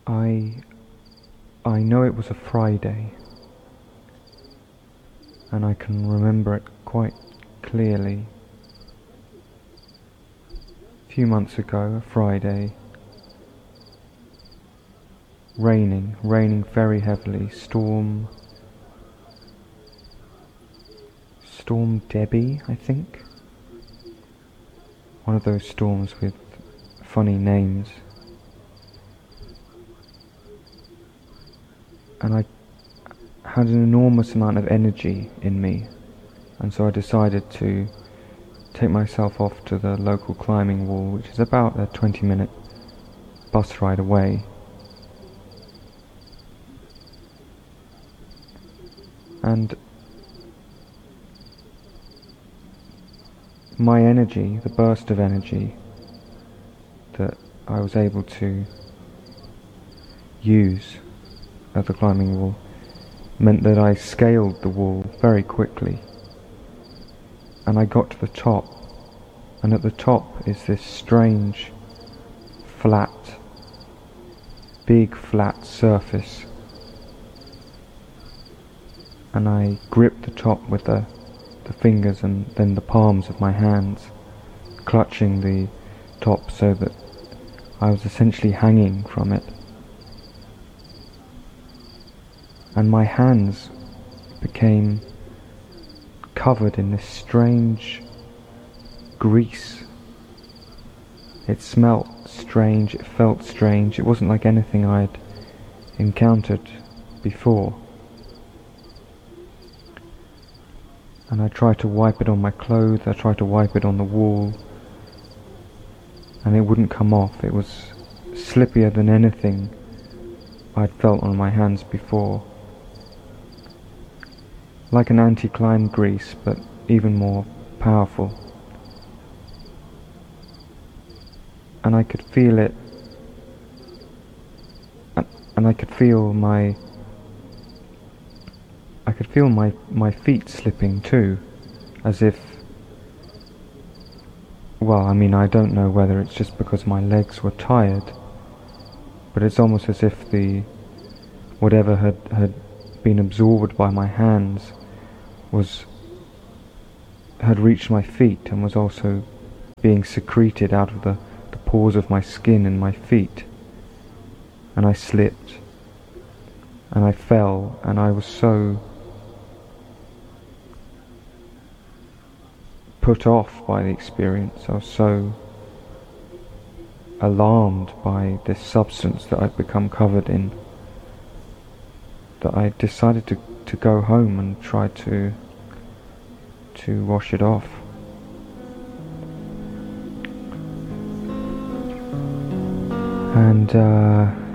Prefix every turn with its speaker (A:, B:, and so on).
A: I I know it was a Friday, and I can remember it quite clearly. A few months ago, a Friday, raining very heavily, Storm Debbie, I think. One of those storms with funny names. And I had an enormous amount of energy in me, and so I decided to take myself off to the local climbing wall, which is about a 20-minute bus ride away. And my energy, the burst of energy that I was able to use at the climbing wall, meant that I scaled the wall very quickly. And I got to the top, and at the top is this strange, big flat surface. And I gripped the top with the fingers and then the palms of my hands, clutching the top so that I was essentially hanging from it. And my hands became covered in this strange grease. It smelt strange, it felt strange, it wasn't like anything I'd encountered before. And I tried to wipe it on my clothes, I tried to wipe it on the wall, and it wouldn't come off. It was slippier than anything I'd felt on my hands before. Like an anti-climb grease, but even more powerful. And I could feel it, and I could feel my feet slipping too, as if, well, I mean, I don't know whether it's just because my legs were tired, but it's almost as if whatever had been absorbed by my hands had reached my feet and was also being secreted out of the pores of my skin and my feet. And I slipped, and I fell, and I was so put off by the experience, I was so alarmed by this substance that I'd become covered in, that I decided to go home and try to wash it off. And